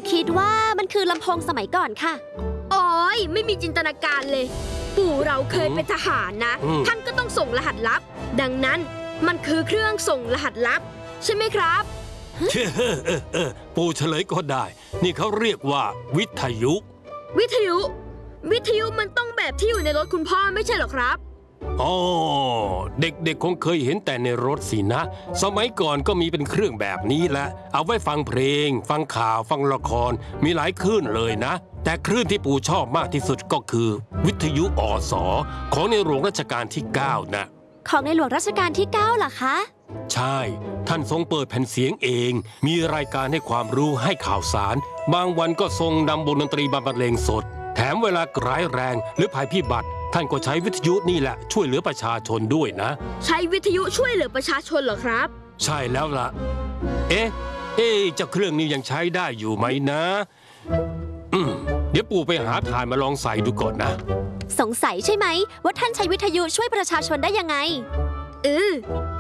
คิดว่ามันคือลำโพงสมัยก่อนค่ะโอ้ยไม่มีจินตนาการเลยปู่เราเคยเป็นทหารนะท่านก็ต้องส่งรหัสลับดังนั้นมันคือเครื่องส่งรหัสลับใช่ไหมครับปู่เฉลยก็ได้นี่เขาเรียกว่าวิทยุวิทยุมันต้องแบบที่อยู่ในรถคุณพ่อไม่ใช่หรอครับอ๋อเด็กๆคงเคยเห็นแต่ในรถสินะสมัยก่อนก็มีเป็นเครื่องแบบนี้แหละเอาไว้ฟังเพลงฟังข่าวฟังละครมีหลายคลื่นเลยนะแต่คลื่นที่ปู่ชอบมากที่สุดก็คือวิทยุอสของในหลวงรัชกาลที่9นะของในหลวงรัชกาลที่9เหรอคะใช่ท่านทรงเปิดแผ่นเสียงเองมีรายการให้ความรู้ให้ข่าวสารบางวันก็ทรงนำวงดนตรีบรรเลงสดแถมเวลาร้ายแรงหรือภัยพิบัติท่านก็ใช้วิทยุนี่แหละช่วยเหลือประชาชนด้วยนะใช้วิทยุช่วยเหลือประชาชนเหรอครับใช่แล้วล่ะเอ๊ะเจ้าเครื่องนี้ยังใช้ได้อยู่ไหมนะเดี๋ยวปู่ไปหาถ่านมาลองใส่ดูก่อนนะสงสัยใช่ไหมว่าท่านใช้วิทยุช่วยประชาชนได้ยังไง